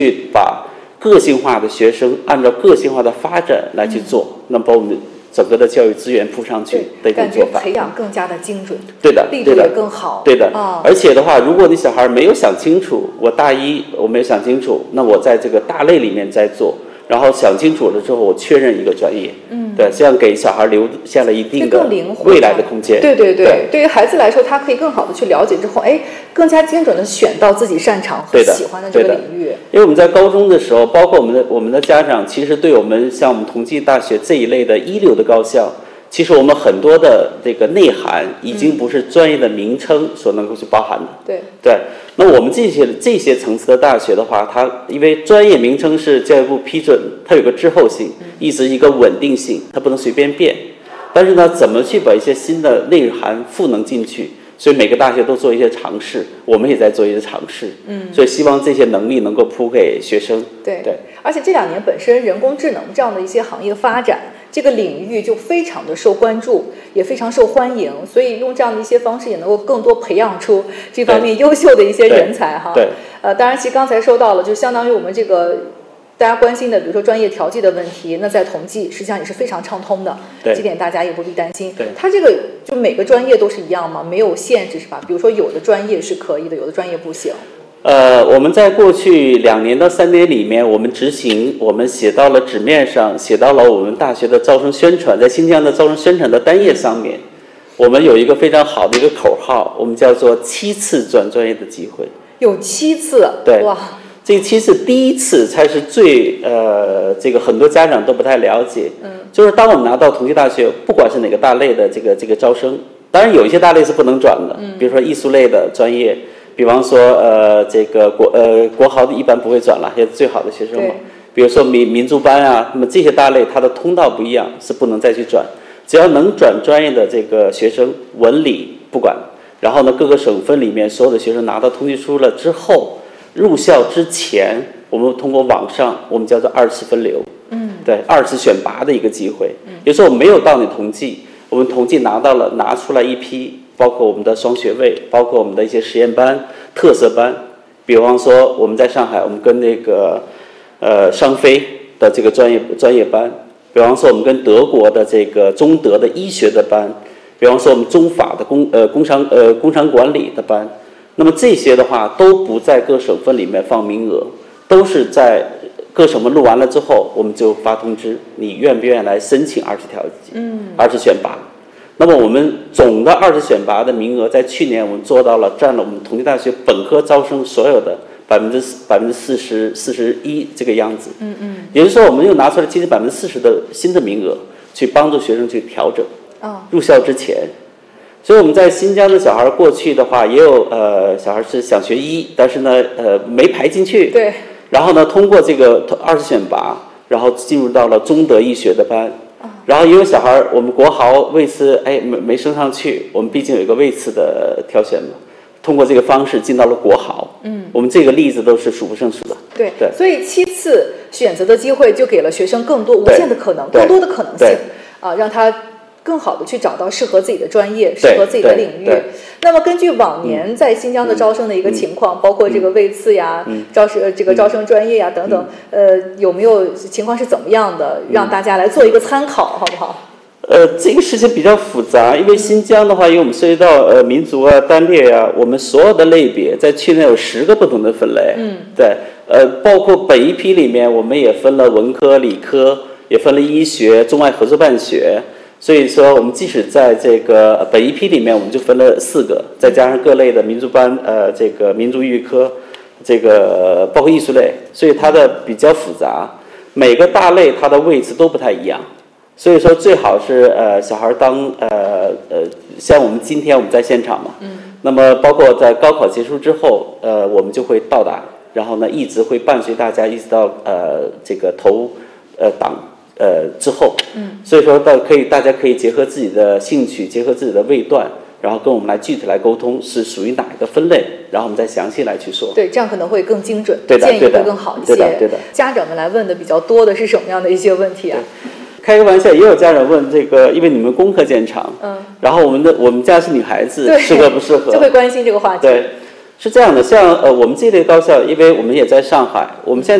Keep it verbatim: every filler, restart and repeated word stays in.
去把个性化的学生按照个性化的发展来去做，嗯、那把我们整个的教育资源铺上去的一种做法， 感觉培养更加的精准， 对的， 力度也更好， 对的。 哦、 而且的话，如果你小孩没有想清楚，我大一我没有想清楚，那我在这个大类里面再做。然后想清楚了之后，我确认一个专业，嗯，对，这样给小孩留下了一定的未来的空间。 对对对，对，对于孩子来说，他可以更好的去了解之后，哎，更加精准的选到自己擅长和喜欢的这个领域。 因为我们在高中的时候，包括我们的我们的家长，其实对我们像我们同济大学这一类的一流的高校，其实我们很多的这个内涵已经不是专业的名称所能够去包含的。 对对。那我们这些这些层次的大学的话，它因为专业名称是教育部批准，它有个滞后性，意思一个稳定性，它不能随便变。但是呢，怎么去把一些新的内涵赋能进去？所以每个大学都做一些尝试，我们也在做一些尝试。嗯，所以希望这些能力能够铺给学生。 对对， 而且这两年本身人工智能这样的一些行业发展，这个领域就非常的受关注，也非常受欢迎，所以用这样的一些方式也能够更多培养出这方面优秀的一些人才哈。 对， 呃，当然，其实刚才说到了，就相当于我们这个大家关心的，比如说专业调剂的问题，那在同济实际上也是非常畅通的，这点大家也不必担心。 对， 它这个就每个专业都是一样吗？没有限制是吧？比如说有的专业是可以的，有的专业不行。 呃，我们在过去两年到三年里面，我们执行，我们写到了纸面上，写到了我们大学的招生宣传，在新疆的招生宣传的单页上面，我们有一个非常好的一个口号，我们叫做七次转专业的机会。 有七次？ 对， 哇， 这七次第一次才是最呃，这个很多家长都不太了解。嗯，就是当我们拿到同济大学，不管是哪个大类的这个这个招生，当然有一些大类是不能转的，嗯，比如说艺术类的专业。比方说，呃，这个国呃国豪的一般不会转了，也是最好的学生嘛。比如说民民族班啊，那么这些大类它的通道不一样，是不能再去转。只要能转专业的这个学生，文理不管。然后呢，各个省份里面所有的学生拿到通知书了之后，入校之前，我们通过网上，我们叫做二次分流。嗯，对，二次选拔的一个机会。嗯，有时候我没有到你同济，我们同济拿到了，拿出来一批。包括我们的双学位，包括我们的一些实验班、特色班，比方说我们在上海，我们跟那个呃商飞的这个专业专业班，比方说我们跟德国的这个中德的医学的班，比方说我们中法的工呃工商呃工商管理的班，那么这些的话都不在各省份里面放名额，都是在各省份录完了之后，我们就发通知，你愿不愿意来申请二次调剂，嗯，二次选拔。那么我们总的二次选拔的名额，在去年我们做到了，占了我们同济大学本科招生所有的百分之百分之四十四十一这个样子。嗯嗯。也就是说，我们又拿出来接近百分之四十的新的名额，去帮助学生去调整。哦。入校之前，所以我们在新疆的小孩过去的话，也有呃小孩是想学医，但是呢呃没排进去。 对。 然后呢，通过这个二次选拔，然后进入到了中德医学的班。然后也有小孩，我们国豪位次哎没没升上去，我们毕竟有一个位次的挑选嘛，通过这个方式进到了国豪。嗯，我们这个例子都是数不胜数的。 对对，所以七次选择的机会就给了学生更多无限的可能，更多的可能性啊，让他更好的去找到适合自己的专业，适合自己的领域。那么根据往年在新疆的招生的一个情况，嗯、包括这个位次呀、嗯、招生这个招生专业呀等等，嗯、呃，有没有情况是怎么样的？让大家来做一个参考，好不好？ 呃，这个事情比较复杂，因为新疆的话，因为我们涉及到呃民族啊、单列啊，我们所有的类别在去年有十个不同的分类。嗯，对，呃，包括本一批里面，我们也分了文科、理科，也分了医学、中外合作办学。所以说，我们即使在这个本一批里面，我们就分了四个，再加上各类的民族班，呃，这个民族预科，这个包括艺术类，所以它的比较复杂。每个大类它的位置都不太一样，所以说最好是呃小孩当呃呃像我们今天我们在现场嘛，嗯，那么包括在高考结束之后，呃，我们就会到达，然后呢一直会伴随大家一直到呃这个投呃党。呃，之后，嗯，所以说到可以，大家可以结合自己的兴趣，结合自己的位段，然后跟我们来具体来沟通，是属于哪一个分类，然后我们再详细来去说。 对，这样可能会更精准， 对的， 建议会更好一些。 对的，对的。 家长们来问的比较多的是什么样的一些问题啊？ 开个玩笑，也有家长问这个，因为你们工科见长，嗯，然后我们的我们家是女孩子，适合不适合？ 就会关心这个话题。 对。 是这样的，像呃我们这类高校，因为我们也在上海，我们现在